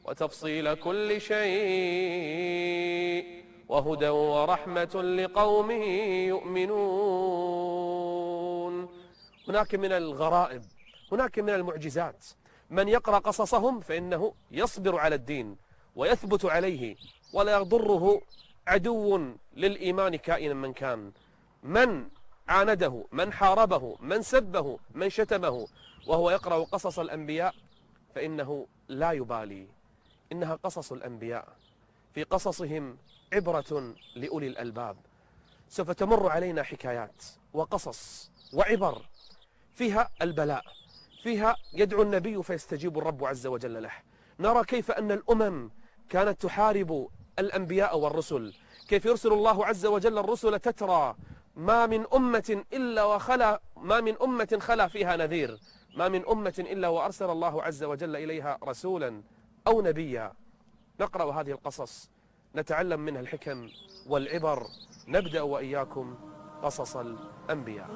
وتفصيل كل شيء وهدى ورحمة لقوم يؤمنون. هناك من الغرائب، هناك من المعجزات، من يقرأ قصصهم فإنه يصبر على الدين ويثبت عليه ولا يضره عدو للإيمان كائنا من كان، من عانده، من حاربه، من سبه، من شتمه، وهو يقرأ قصص الأنبياء فإنه لا يبالي. إنها قصص الأنبياء، في قصصهم عبرة لأولي الألباب. سوف تمر علينا حكايات وقصص وعبر فيها البلاء، فيها يدعو النبي فيستجيب الرب عز وجل له. نرى كيف أن الأمم كانت تحارب الأنبياء والرسل، كيف يرسل الله عز وجل الرسل تترى، ما من أمة خلا فيها نذير، ما من أمة إلا وأرسل الله عز وجل إليها رسولا أو نبيا. نقرأ هذه القصص نتعلم منها الحكم والعبر. نبدأ وإياكم قصص الأنبياء.